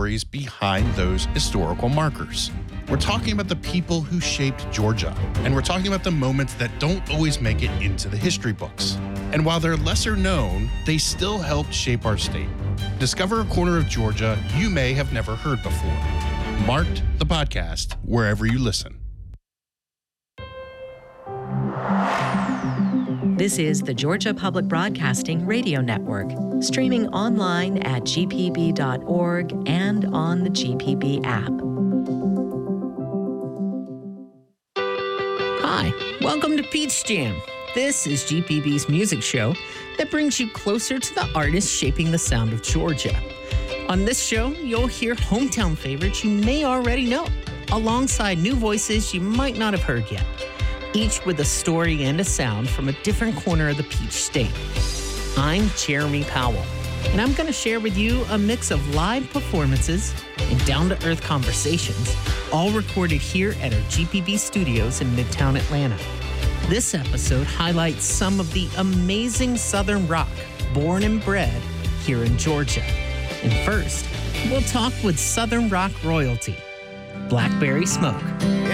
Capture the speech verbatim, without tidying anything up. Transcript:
stories behind those historical markers. We're talking about the people who shaped Georgia, and we're talking about the moments that don't always make it into the history books. And while they're lesser known, they still helped shape our state. Discover a corner of Georgia you may have never heard before. Marked the podcast wherever you listen. This is the Georgia Public Broadcasting Radio Network, streaming online at G P B dot org and on the G P B app. Hi, welcome to Peach Jam. This is G P B's music show that brings you closer to the artists shaping the sound of Georgia. On this show, you'll hear hometown favorites you may already know, alongside new voices you might not have heard yet, each with a story and a sound from a different corner of the Peach State. I'm Jeremy Powell, and I'm going to share with you a mix of live performances and down-to-earth conversations, all recorded here at our G P B studios in Midtown Atlanta. This episode highlights some of the amazing Southern rock born and bred here in Georgia. And first, we'll talk with Southern rock royalty, Blackberry Smoke.